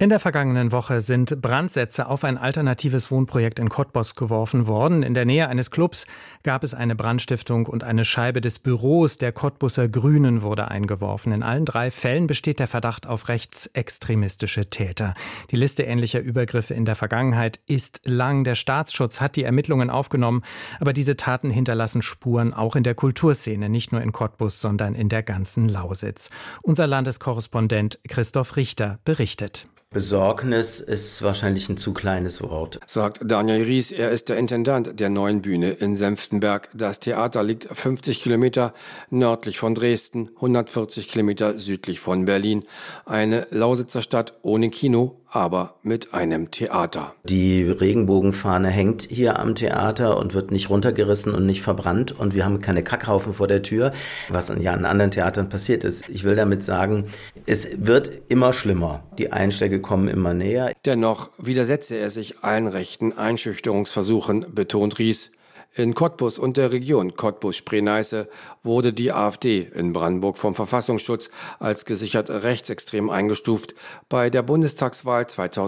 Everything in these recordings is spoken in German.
In der vergangenen Woche sind Brandsätze auf ein alternatives Wohnprojekt in Cottbus geworfen worden. In der Nähe eines Clubs gab es eine Brandstiftung und eine Scheibe des Büros der Cottbuser Grünen wurde eingeworfen. In allen 3 Fällen besteht der Verdacht auf rechtsextremistische Täter. Die Liste ähnlicher Übergriffe in der Vergangenheit ist lang. Der Staatsschutz hat die Ermittlungen aufgenommen, aber diese Taten hinterlassen Spuren auch in der Kulturszene, nicht nur in Cottbus, sondern in der ganzen Lausitz. Unser Landeskorrespondent Christoph Richter berichtet. Besorgnis ist wahrscheinlich ein zu kleines Wort, sagt Daniel Ries. Er ist der Intendant der neuen Bühne in Senftenberg. Das Theater liegt 50 Kilometer nördlich von Dresden, 140 Kilometer südlich von Berlin. Eine Lausitzer Stadt ohne Kino, aber mit einem Theater. Die Regenbogenfahne hängt hier am Theater und wird nicht runtergerissen und nicht verbrannt. Und wir haben keine Kackhaufen vor der Tür, was an anderen Theatern passiert ist. Ich will damit sagen, es wird immer schlimmer. Die Einschläge kommen immer näher. Dennoch widersetze er sich allen rechten Einschüchterungsversuchen, betont Ries. In Cottbus und der Region Cottbus-Spree-Neiße wurde die AfD in Brandenburg vom Verfassungsschutz als gesichert rechtsextrem eingestuft. Bei der Bundestagswahl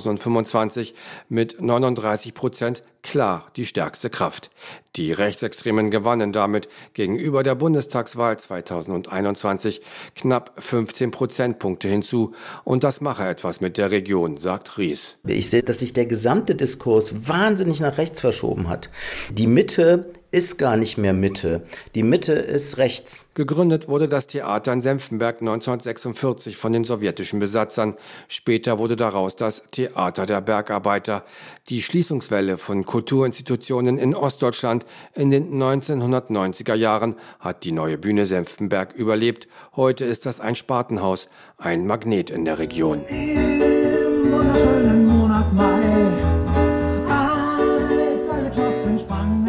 2025 mit 39% klar die stärkste Kraft. Die Rechtsextremen gewannen damit gegenüber der Bundestagswahl 2021 knapp 15 Prozentpunkte hinzu. Und das mache etwas mit der Region, sagt Ries. Ich sehe, dass sich der gesamte Diskurs wahnsinnig nach rechts verschoben hat. Die Mitte ist gar nicht mehr Mitte. Die Mitte ist rechts. Gegründet wurde das Theater in Senftenberg 1946 von den sowjetischen Besatzern. Später wurde daraus das Theater der Bergarbeiter. Die Schließungswelle von Kulturinstitutionen in Ostdeutschland in den 1990er Jahren hat die neue Bühne Senftenberg überlebt. Heute ist das ein Spartenhaus, ein Magnet in der Region. Im wunderschönen Monat Mai, als alle Knospen sprangen.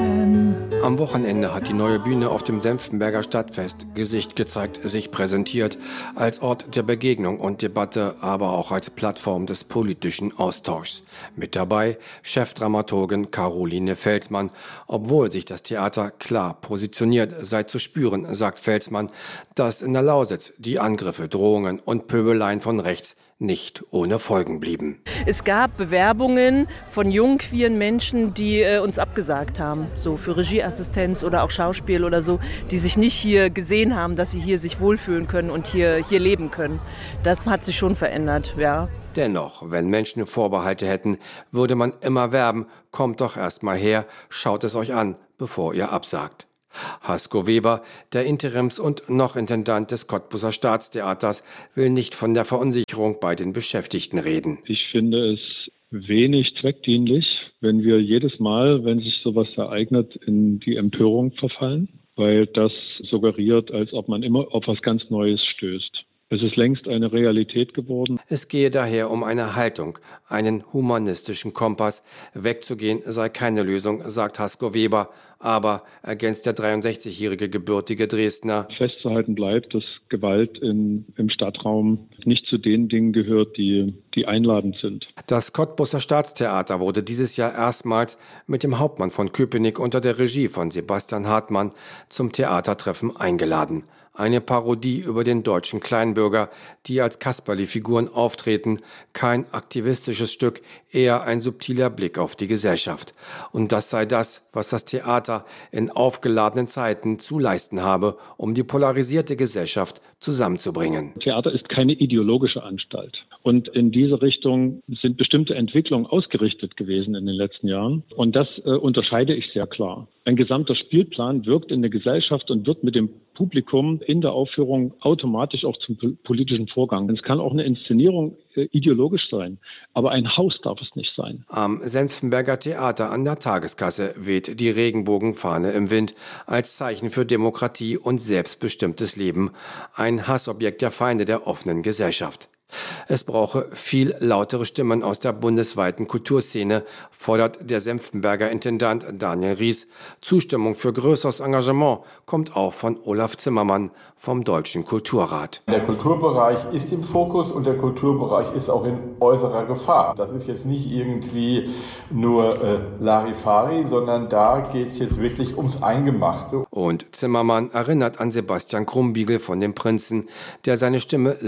Am Wochenende hat die neue Bühne auf dem Senftenberger Stadtfest Gesicht gezeigt, sich präsentiert, als Ort der Begegnung und Debatte, aber auch als Plattform des politischen Austauschs. Mit dabei Chefdramaturgin Caroline Felsmann. Obwohl sich das Theater klar positioniert, sei zu spüren, sagt Felsmann, dass in der Lausitz die Angriffe, Drohungen und Pöbeleien von rechts nicht ohne Folgen blieben. Es gab Bewerbungen von jungen, queeren Menschen, die uns abgesagt haben, so für Regieassistenz oder auch Schauspiel oder so, die sich nicht hier gesehen haben, dass sie hier sich wohlfühlen können und hier leben können. Das hat sich schon verändert, ja. Dennoch, wenn Menschen Vorbehalte hätten, würde man immer werben, kommt doch erst mal her, schaut es euch an, bevor ihr absagt. Hasko Weber, der Interims- und noch Intendant des Cottbuser Staatstheaters, will nicht von der Verunsicherung bei den Beschäftigten reden. Ich finde es wenig zweckdienlich, wenn wir jedes Mal, wenn sich sowas ereignet, in die Empörung verfallen, weil das suggeriert, als ob man immer auf was ganz Neues stößt. Es ist längst eine Realität geworden. Es gehe daher um eine Haltung, einen humanistischen Kompass. Wegzugehen sei keine Lösung, sagt Hasko Weber. Aber, ergänzt der 63-jährige gebürtige Dresdner, festzuhalten bleibt, dass Gewalt im Stadtraum nicht zu den Dingen gehört, die einladend sind. Das Cottbuser Staatstheater wurde dieses Jahr erstmals mit dem Hauptmann von Köpenick unter der Regie von Sebastian Hartmann zum Theatertreffen eingeladen. Eine Parodie über den deutschen Kleinbürger, die als Kasperli-Figuren auftreten. Kein aktivistisches Stück, eher ein subtiler Blick auf die Gesellschaft. Und das sei das, was das Theater in aufgeladenen Zeiten zu leisten habe, um die polarisierte Gesellschaft zusammenzubringen. Theater ist keine ideologische Anstalt. Und in diese Richtung sind bestimmte Entwicklungen ausgerichtet gewesen in den letzten Jahren. Und das unterscheide ich sehr klar. Ein gesamter Spielplan wirkt in der Gesellschaft und wird mit dem Publikum in der Aufführung automatisch auch zum politischen Vorgang. Es kann auch eine Inszenierung ideologisch sein, aber ein Haus darf es nicht sein. Am Senftenberger Theater an der Tageskasse weht die Regenbogenfahne im Wind als Zeichen für Demokratie und selbstbestimmtes Leben. Ein Hassobjekt der Feinde der offenen Gesellschaft. Es brauche viel lautere Stimmen aus der bundesweiten Kulturszene, fordert der Senftenberger Intendant Daniel Ries. Zustimmung für größeres Engagement kommt auch von Olaf Zimmermann vom Deutschen Kulturrat. Der Kulturbereich ist im Fokus und der Kulturbereich ist auch in äußerer Gefahr. Das ist jetzt nicht irgendwie nur Larifari, sondern da geht es jetzt wirklich ums Eingemachte. Und Zimmermann erinnert an Sebastian Krumbiegel von den Prinzen, der seine Stimme laut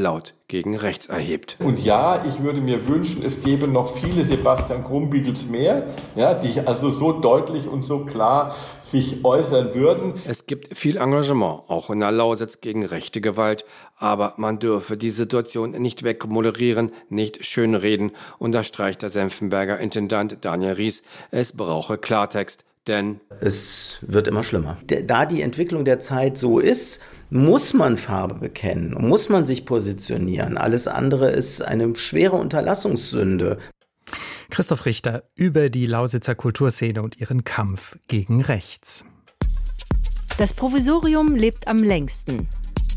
gegen rechts erhebt. Und ja, ich würde mir wünschen, es gäbe noch viele Sebastian Krumbiegels mehr, ja, die also so deutlich und so klar sich äußern würden. Es gibt viel Engagement, auch in der Lausitz, gegen rechte Gewalt. Aber man dürfe die Situation nicht wegmoderieren, nicht schönreden, unterstreicht der Senftenberger Intendant Daniel Ries. Es brauche Klartext. Denn es wird immer schlimmer. Da die Entwicklung der Zeit so ist, muss man Farbe bekennen und muss man sich positionieren. Alles andere ist eine schwere Unterlassungssünde. Christoph Richter über die Lausitzer Kulturszene und ihren Kampf gegen rechts. Das Provisorium lebt am längsten.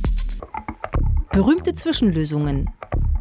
Berühmte Zwischenlösungen.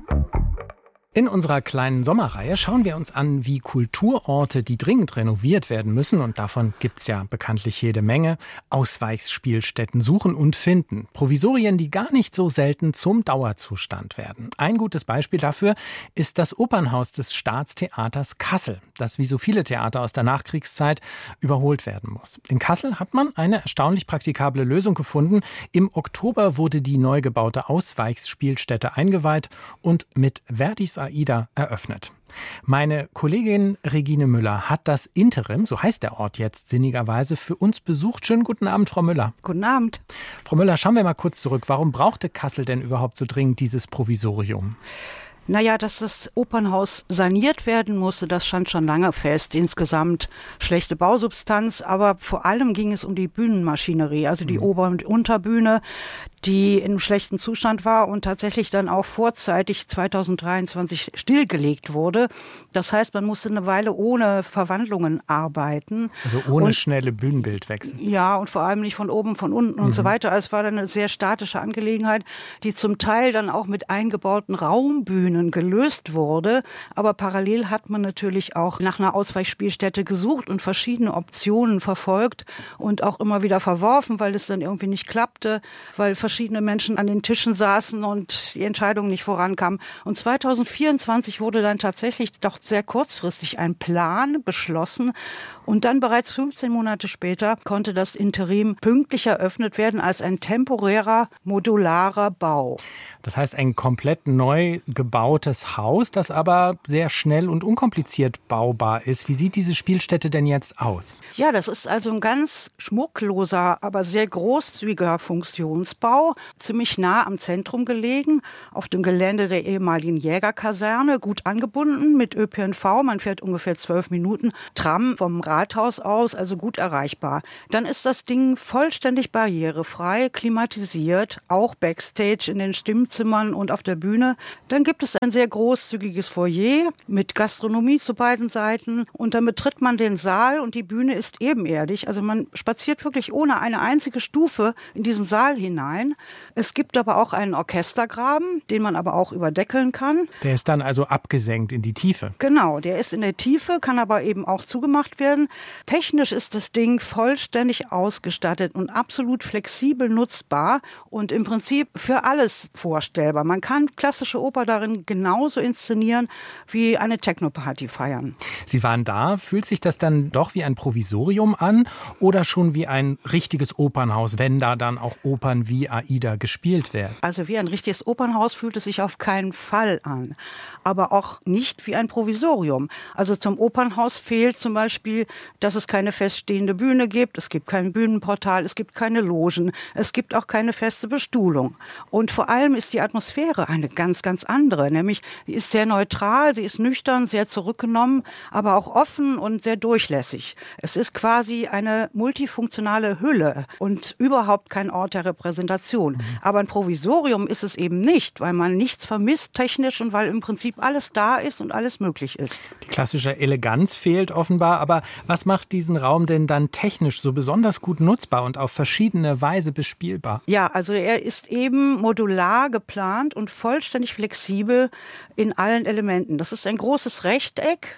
In unserer kleinen Sommerreihe schauen wir uns an, wie Kulturorte, die dringend renoviert werden müssen, und davon gibt's ja bekanntlich jede Menge, Ausweichspielstätten suchen und finden. Provisorien, die gar nicht so selten zum Dauerzustand werden. Ein gutes Beispiel dafür ist das Opernhaus des Staatstheaters Kassel, das wie so viele Theater aus der Nachkriegszeit überholt werden muss. In Kassel hat man eine erstaunlich praktikable Lösung gefunden. Im Oktober wurde die neu gebaute Ausweichspielstätte eingeweiht und mit Verdis Aida eröffnet. Meine Kollegin Regine Müller hat das Interim, so heißt der Ort jetzt sinnigerweise, für uns besucht. Schönen guten Abend, Frau Müller. Guten Abend. Frau Müller, schauen wir mal kurz zurück. Warum brauchte Kassel denn überhaupt so dringend dieses Provisorium? Naja, dass das Opernhaus saniert werden musste, das stand schon lange fest. Insgesamt schlechte Bausubstanz, aber vor allem ging es um die Bühnenmaschinerie, also die Ober- und Unterbühne, die in schlechten Zustand war und tatsächlich dann auch vorzeitig 2023 stillgelegt wurde. Das heißt, man musste eine Weile ohne Verwandlungen arbeiten. Also ohne schnelle Bühnenbildwechsel. Ja, und vor allem nicht von oben, von unten und so weiter. Es war dann eine sehr statische Angelegenheit, die zum Teil dann auch mit eingebauten Raumbühnen gelöst wurde. Aber parallel hat man natürlich auch nach einer Ausweichspielstätte gesucht und verschiedene Optionen verfolgt und auch immer wieder verworfen, weil es dann irgendwie nicht klappte, weil verschiedene Menschen an den Tischen saßen und die Entscheidung nicht vorankam. Und 2024 wurde dann tatsächlich doch sehr kurzfristig ein Plan beschlossen. Und dann bereits 15 Monate später konnte das Interim pünktlich eröffnet werden als ein temporärer, modularer Bau. Das heißt, ein komplett neu gebautes Haus, das aber sehr schnell und unkompliziert baubar ist. Wie sieht diese Spielstätte denn jetzt aus? Ja, das ist also ein ganz schmuckloser, aber sehr großzügiger Funktionsbau, ziemlich nah am Zentrum gelegen, auf dem Gelände der ehemaligen Jägerkaserne, gut angebunden mit ÖPNV. Man fährt ungefähr 12 Minuten Tram vom Rathaus aus, also gut erreichbar. Dann ist das Ding vollständig barrierefrei, klimatisiert, auch Backstage in den Stimmzimmern und auf der Bühne. Dann gibt es ein sehr großzügiges Foyer mit Gastronomie zu beiden Seiten und dann betritt man den Saal und die Bühne ist ebenerdig. Also man spaziert wirklich ohne eine einzige Stufe in diesen Saal hinein. Es gibt aber auch einen Orchestergraben, den man aber auch überdeckeln kann. Der ist dann also abgesenkt in die Tiefe. Genau, der ist in der Tiefe, kann aber eben auch zugemacht werden. Technisch ist das Ding vollständig ausgestattet und absolut flexibel nutzbar und im Prinzip für alles vorstellbar. Man kann klassische Oper darin genauso inszenieren wie eine Techno-Party feiern. Sie waren da. Fühlt sich das dann doch wie ein Provisorium an oder schon wie ein richtiges Opernhaus, wenn da dann auch Opern wie Aida gespielt werden? Also wie ein richtiges Opernhaus fühlt es sich auf keinen Fall an. Aber auch nicht wie ein Provisorium. Also zum Opernhaus fehlt zum Beispiel, dass es keine feststehende Bühne gibt. Es gibt kein Bühnenportal, es gibt keine Logen. Es gibt auch keine feste Bestuhlung. Und vor allem ist die Atmosphäre eine ganz, ganz andere. Nämlich, sie ist sehr neutral, sie ist nüchtern, sehr zurückgenommen, aber auch offen und sehr durchlässig. Es ist quasi eine multifunktionale Hülle und überhaupt kein Ort der Repräsentation. Aber ein Provisorium ist es eben nicht, weil man nichts vermisst technisch und weil im Prinzip alles da ist und alles möglich ist. Die klassische Eleganz fehlt offenbar, aber was macht diesen Raum denn dann technisch so besonders gut nutzbar und auf verschiedene Weise bespielbar? Ja, also er ist eben modular geplant und vollständig flexibel Schauspiel in allen Elementen. Das ist ein großes Rechteck,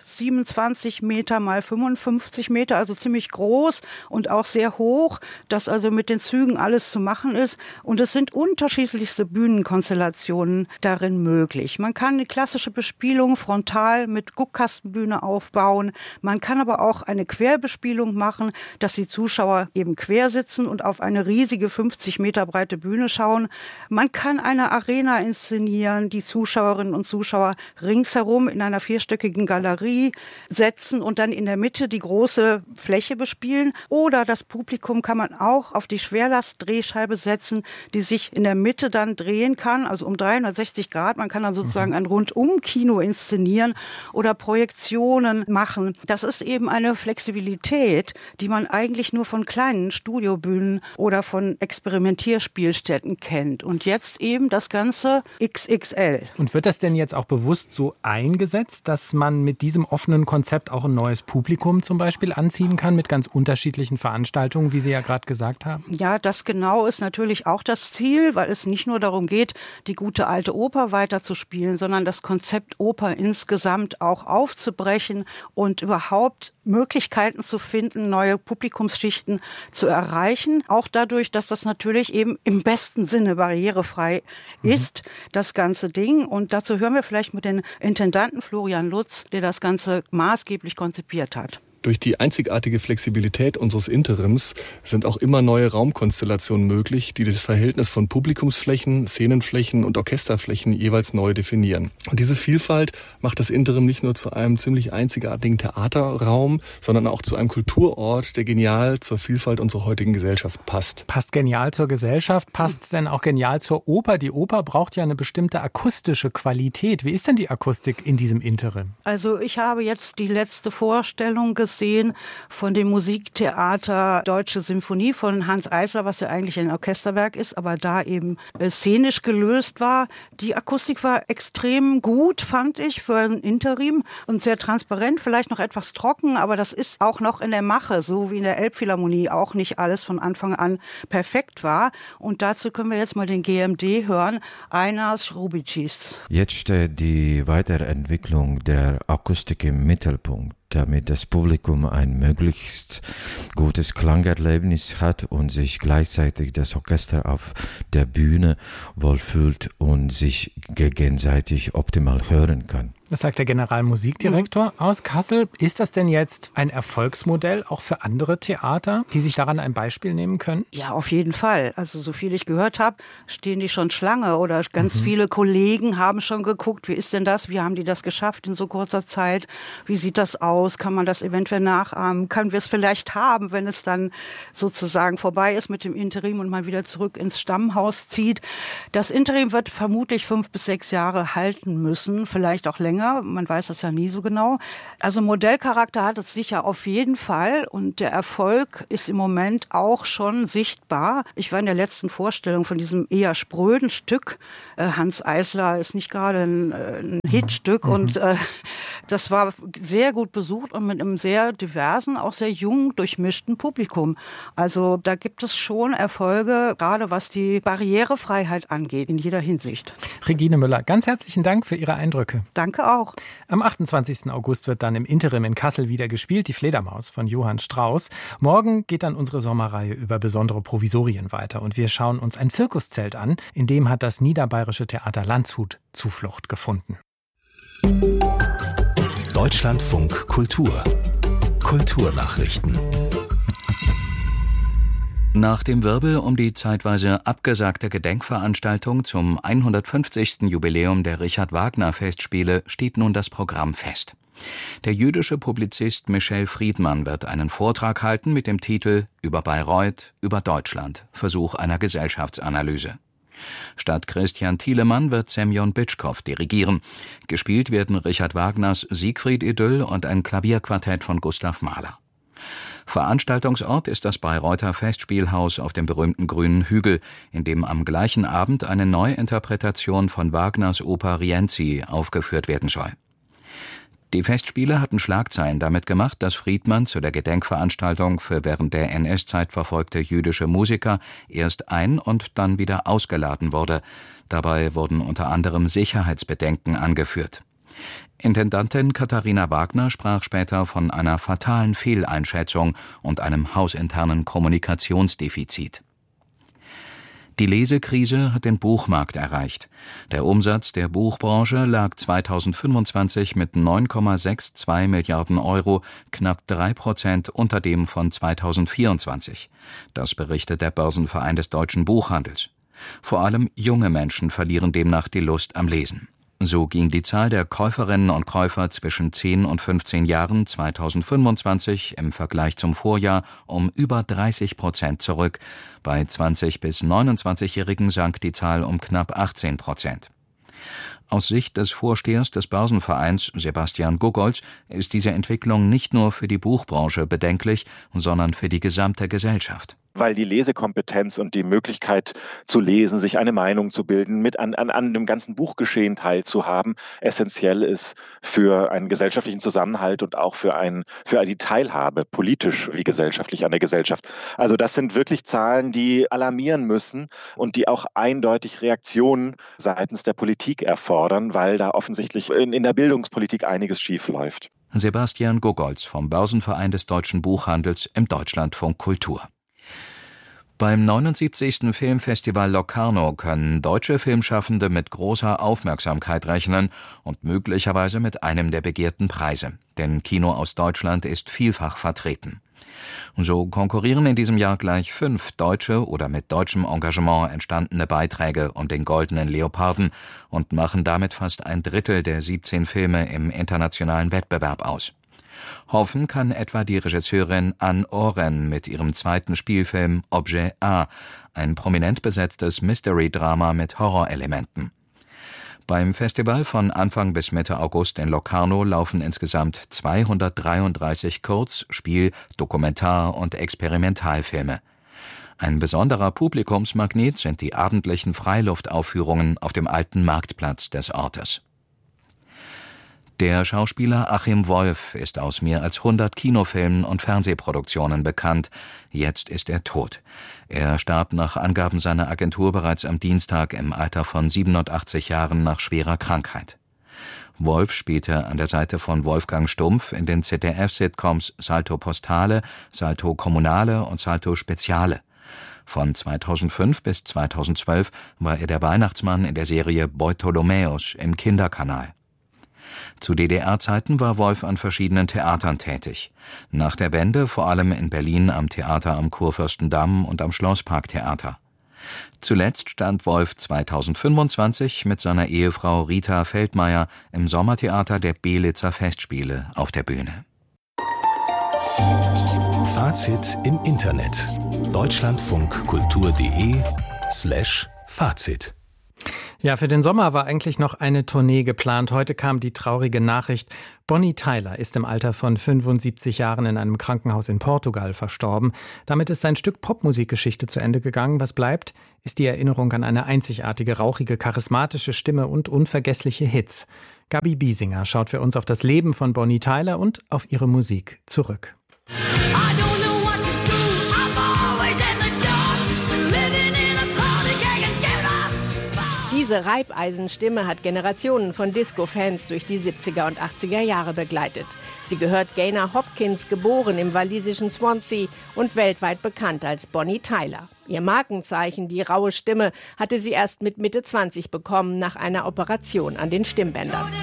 27 Meter mal 55 Meter, also ziemlich groß und auch sehr hoch, dass also mit den Zügen alles zu machen ist. Und es sind unterschiedlichste Bühnenkonstellationen darin möglich. Man kann die klassische Bespielung frontal mit Guckkastenbühne aufbauen. Man kann aber auch eine Querbespielung machen, dass die Zuschauer eben quer sitzen und auf eine riesige 50 Meter breite Bühne schauen. Man kann eine Arena inszenieren, die Zuschauerinnen und Zuschauer ringsherum in einer vierstöckigen Galerie setzen und dann in der Mitte die große Fläche bespielen. Oder das Publikum kann man auch auf die Schwerlastdrehscheibe setzen, die sich in der Mitte dann drehen kann, also um 360 Grad. Man kann dann sozusagen ein Rundum-Kino inszenieren oder Projektionen machen. Das ist eben eine Flexibilität, die man eigentlich nur von kleinen Studiobühnen oder von Experimentierspielstätten kennt. Und jetzt eben das Ganze XXL. Und wird das denn jetzt auch bewusst so eingesetzt, dass man mit diesem offenen Konzept auch ein neues Publikum zum Beispiel anziehen kann mit ganz unterschiedlichen Veranstaltungen, wie Sie ja gerade gesagt haben? Ja, das genau ist natürlich auch das Ziel, weil es nicht nur darum geht, die gute alte Oper weiterzuspielen, sondern das Konzept Oper insgesamt auch aufzubrechen und überhaupt Möglichkeiten zu finden, neue Publikumsschichten zu erreichen. Auch dadurch, dass das natürlich eben im besten Sinne barrierefrei ist, das ganze Ding. Und dazu hören wir vielleicht mit den Intendanten Florian Lutz, der das Ganze maßgeblich konzipiert hat. Durch die einzigartige Flexibilität unseres Interims sind auch immer neue Raumkonstellationen möglich, die das Verhältnis von Publikumsflächen, Szenenflächen und Orchesterflächen jeweils neu definieren. Und diese Vielfalt macht das Interim nicht nur zu einem ziemlich einzigartigen Theaterraum, sondern auch zu einem Kulturort, der genial zur Vielfalt unserer heutigen Gesellschaft passt. Passt genial zur Gesellschaft? Passt es denn auch genial zur Oper? Die Oper braucht ja eine bestimmte akustische Qualität. Wie ist denn die Akustik in diesem Interim? Also ich habe jetzt die letzte Vorstellung gesehen von dem Musiktheater Deutsche Symphonie von Hanns Eisler, was ja eigentlich ein Orchesterwerk ist, aber da eben szenisch gelöst war. Die Akustik war extrem gut, fand ich, für ein Interim und sehr transparent, vielleicht noch etwas trocken, aber das ist auch noch in der Mache, so wie in der Elbphilharmonie auch nicht alles von Anfang an perfekt war. Und dazu können wir jetzt mal den GMD hören, Einars Rubicis. Jetzt steht die Weiterentwicklung der Akustik im Mittelpunkt, damit das Publikum ein möglichst gutes Klangerlebnis hat und sich gleichzeitig das Orchester auf der Bühne wohlfühlt und sich gegenseitig optimal hören kann. Das sagt der Generalmusikdirektor aus Kassel. Ist das denn jetzt ein Erfolgsmodell auch für andere Theater, die sich daran ein Beispiel nehmen können? Ja, auf jeden Fall. Also so viel ich gehört habe, stehen die schon Schlange oder ganz viele Kollegen haben schon geguckt, wie ist denn das? Wie haben die das geschafft in so kurzer Zeit? Wie sieht das aus? Kann man das eventuell nachahmen? Können wir es vielleicht haben, wenn es dann sozusagen vorbei ist mit dem Interim und man wieder zurück ins Stammhaus zieht? Das Interim wird vermutlich 5 bis 6 Jahre halten müssen, vielleicht auch länger. Man weiß das ja nie so genau. Also Modellcharakter hat es sicher auf jeden Fall und der Erfolg ist im Moment auch schon sichtbar. Ich war in der letzten Vorstellung von diesem eher spröden Stück. Hanns Eisler ist nicht gerade ein Hitstück und das war sehr gut besucht und mit einem sehr diversen, auch sehr jung durchmischten Publikum. Also da gibt es schon Erfolge, gerade was die Barrierefreiheit angeht, in jeder Hinsicht. Regine Müller, ganz herzlichen Dank für Ihre Eindrücke. Danke auch. Am 28. August wird dann im Interim in Kassel wieder gespielt, die Fledermaus von Johann Strauss. Morgen geht dann unsere Sommerreihe über besondere Provisorien weiter und wir schauen uns ein Zirkuszelt an, in dem hat das Niederbayerische Theater Landshut Zuflucht gefunden. Deutschlandfunk Kultur. Kulturnachrichten. Nach dem Wirbel um die zeitweise abgesagte Gedenkveranstaltung zum 150. Jubiläum der Richard-Wagner-Festspiele steht nun das Programm fest. Der jüdische Publizist Michel Friedmann wird einen Vortrag halten mit dem Titel »Über Bayreuth, über Deutschland. Versuch einer Gesellschaftsanalyse«. Statt Christian Thielemann wird Semyon Bitschkow dirigieren. Gespielt werden Richard Wagners Siegfried-Idyll und ein Klavierquartett von Gustav Mahler. Veranstaltungsort ist das Bayreuther Festspielhaus auf dem berühmten Grünen Hügel, in dem am gleichen Abend eine Neuinterpretation von Wagners Oper Rienzi aufgeführt werden soll. Die Festspiele hatten Schlagzeilen damit gemacht, dass Friedmann zu der Gedenkveranstaltung für während der NS-Zeit verfolgte jüdische Musiker erst ein- und dann wieder ausgeladen wurde. Dabei wurden unter anderem Sicherheitsbedenken angeführt. Intendantin Katharina Wagner sprach später von einer fatalen Fehleinschätzung und einem hausinternen Kommunikationsdefizit. Die Lesekrise hat den Buchmarkt erreicht. Der Umsatz der Buchbranche lag 2025 mit 9,62 Milliarden Euro knapp 3% unter dem von 2024. Das berichtet der Börsenverein des deutschen Buchhandels. Vor allem junge Menschen verlieren demnach die Lust am Lesen. So ging die Zahl der Käuferinnen und Käufer zwischen 10 und 15 Jahren 2025 im Vergleich zum Vorjahr um über 30% zurück. Bei 20- bis 29-Jährigen sank die Zahl um knapp 18%. Aus Sicht des Vorstehers des Börsenvereins, Sebastian Gogolz, ist diese Entwicklung nicht nur für die Buchbranche bedenklich, sondern für die gesamte Gesellschaft. Weil die Lesekompetenz und die Möglichkeit zu lesen, sich eine Meinung zu bilden, mit an dem ganzen Buchgeschehen teilzuhaben, essentiell ist für einen gesellschaftlichen Zusammenhalt und auch für die Teilhabe, politisch wie gesellschaftlich an der Gesellschaft. Also das sind wirklich Zahlen, die alarmieren müssen und die auch eindeutig Reaktionen seitens der Politik erfordern, weil da offensichtlich in der Bildungspolitik einiges schief läuft. Sebastian Gogolz vom Börsenverein des deutschen Buchhandels im Deutschlandfunk Kultur. Beim 79. Filmfestival Locarno können deutsche Filmschaffende mit großer Aufmerksamkeit rechnen und möglicherweise mit einem der begehrten Preise. Denn Kino aus Deutschland ist vielfach vertreten. So konkurrieren in diesem Jahr gleich 5 deutsche oder mit deutschem Engagement entstandene Beiträge um den Goldenen Leoparden und machen damit fast ein Drittel der 17 Filme im internationalen Wettbewerb aus. Hoffen kann etwa die Regisseurin Anne Oren mit ihrem zweiten Spielfilm Objet A, ein prominent besetztes Mystery-Drama mit Horrorelementen. Beim Festival von Anfang bis Mitte August in Locarno laufen insgesamt 233 Kurz-, Spiel-, Dokumentar- und Experimentalfilme. Ein besonderer Publikumsmagnet sind die abendlichen Freiluftaufführungen auf dem alten Marktplatz des Ortes. Der Schauspieler Achim Wolf ist aus mehr als 100 Kinofilmen und Fernsehproduktionen bekannt. Jetzt ist er tot. Er starb nach Angaben seiner Agentur bereits am Dienstag im Alter von 87 Jahren nach schwerer Krankheit. Wolf spielte an der Seite von Wolfgang Stumpf in den ZDF-Sitcoms Salto Postale, Salto Kommunale und Salto Speziale. Von 2005 bis 2012 war er der Weihnachtsmann in der Serie Bartholomäus im Kinderkanal. Zu DDR-Zeiten war Wolf an verschiedenen Theatern tätig. Nach der Wende vor allem in Berlin am Theater am Kurfürstendamm und am Schlossparktheater. Zuletzt stand Wolf 2025 mit seiner Ehefrau Rita Feldmeier im Sommertheater der Belitzer Festspiele auf der Bühne. Fazit im Internet. deutschlandfunkkultur.de/Fazit. Ja, für den Sommer war eigentlich noch eine Tournee geplant. Heute kam die traurige Nachricht, Bonnie Tyler ist im Alter von 75 Jahren in einem Krankenhaus in Portugal verstorben. Damit ist ein Stück Popmusikgeschichte zu Ende gegangen. Was bleibt, ist die Erinnerung an eine einzigartige, rauchige, charismatische Stimme und unvergessliche Hits. Gabi Biesinger schaut für uns auf das Leben von Bonnie Tyler und auf ihre Musik zurück. Diese Reibeisenstimme hat Generationen von Disco-Fans durch die 70er und 80er Jahre begleitet. Sie gehört Gaynor Hopkins, geboren im walisischen Swansea und weltweit bekannt als Bonnie Tyler. Ihr Markenzeichen, die raue Stimme, hatte sie erst mit Mitte 20 bekommen, nach einer Operation an den Stimmbändern.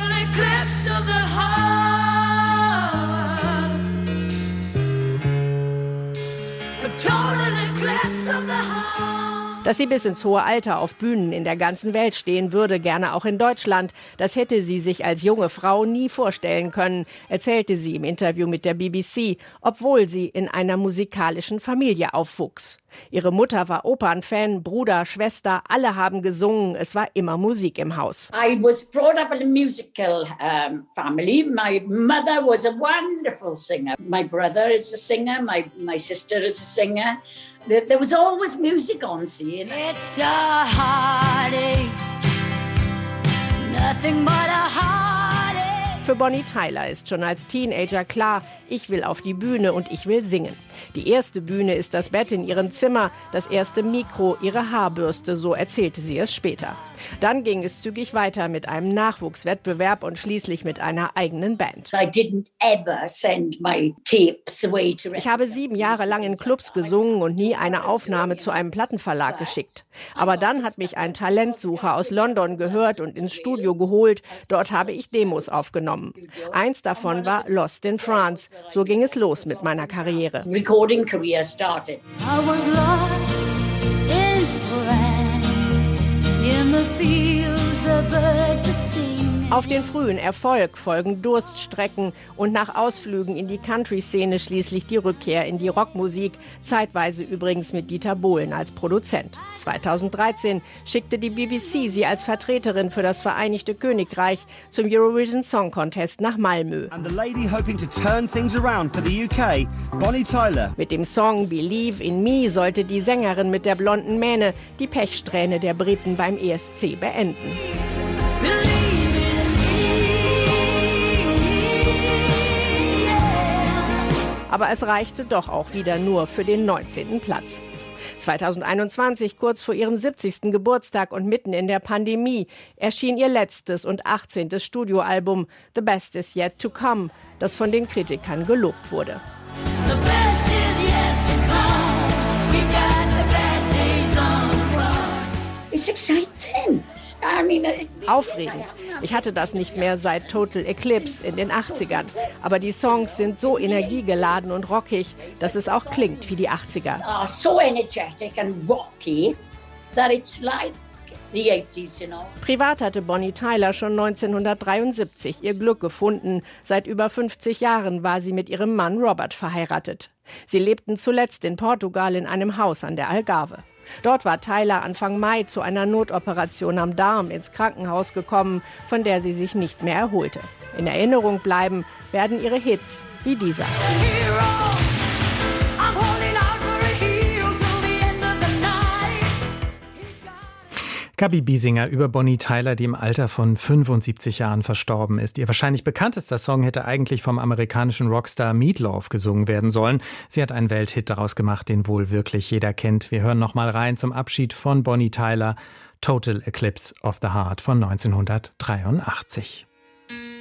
Dass sie bis ins hohe Alter auf Bühnen in der ganzen Welt stehen würde, gerne auch in Deutschland, das hätte sie sich als junge Frau nie vorstellen können, erzählte sie im Interview mit der BBC, obwohl sie in einer musikalischen Familie aufwuchs. Ihre Mutter war Opernfan, Bruder, Schwester, alle haben gesungen, es war immer Musik im Haus. I was brought up in a musical family. My mother was a wonderful singer. My brother is a singer, my sister is a singer. There was always music on scene. It's a heartache, nothing but a heartache. Für Bonnie Tyler ist schon als Teenager klar, ich will auf die Bühne und ich will singen. Die erste Bühne ist das Bett in ihrem Zimmer, das erste Mikro, ihre Haarbürste, so erzählte sie es später. Dann ging es zügig weiter mit einem Nachwuchswettbewerb und schließlich mit einer eigenen Band. Ich habe 7 Jahre lang in Clubs gesungen und nie eine Aufnahme zu einem Plattenverlag geschickt. Aber dann hat mich ein Talentsucher aus London gehört und ins Studio geholt. Dort habe ich Demos aufgenommen. Eins davon war Lost in France. So ging es los mit meiner Karriere. Recording career started. I was lost in France, in the fields the birds were singing. Auf den frühen Erfolg folgen Durststrecken und nach Ausflügen in die Country-Szene schließlich die Rückkehr in die Rockmusik, zeitweise übrigens mit Dieter Bohlen als Produzent. 2013 schickte die BBC sie als Vertreterin für das Vereinigte Königreich zum Eurovision Song Contest nach Malmö. And the lady hoping to turn things around for the UK, Bonnie Tyler. Mit dem Song Believe in Me sollte die Sängerin mit der blonden Mähne die Pechsträhne der Briten beim ESC beenden. Aber es reichte doch auch wieder nur für den 19. Platz. 2021, kurz vor ihrem 70. Geburtstag und mitten in der Pandemie, erschien ihr letztes und 18. Studioalbum The Best Is Yet to Come, das von den Kritikern gelobt wurde. It's exciting. Aufregend. Ich hatte das nicht mehr seit Total Eclipse in den 80ern. Aber die Songs sind so energiegeladen und rockig, dass es auch klingt wie die 80er. So energetic and rocky that it's like the 80s, you know. Privat hatte Bonnie Tyler schon 1973 ihr Glück gefunden. Seit über 50 Jahren war sie mit ihrem Mann Robert verheiratet. Sie lebten zuletzt in Portugal in einem Haus an der Algarve. Dort war Tyler Anfang Mai zu einer Notoperation am Darm ins Krankenhaus gekommen, von der sie sich nicht mehr erholte. In Erinnerung bleiben werden ihre Hits wie dieser. Gabi Biesinger über Bonnie Tyler, die im Alter von 75 Jahren verstorben ist. Ihr wahrscheinlich bekanntester Song hätte eigentlich vom amerikanischen Rockstar Meat Loaf gesungen werden sollen. Sie hat einen Welthit daraus gemacht, den wohl wirklich jeder kennt. Wir hören noch mal rein zum Abschied von Bonnie Tyler, Total Eclipse of the Heart von 1983.